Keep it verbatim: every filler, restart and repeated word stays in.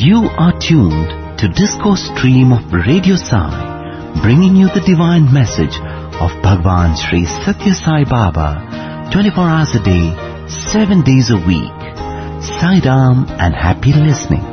You are tuned to Discourse Stream of Radio Sai, bringing you the divine message of Bhagwan Sri Satya Sai Baba, twenty-four hours a day, seven days a week. Sai Ram and happy listening.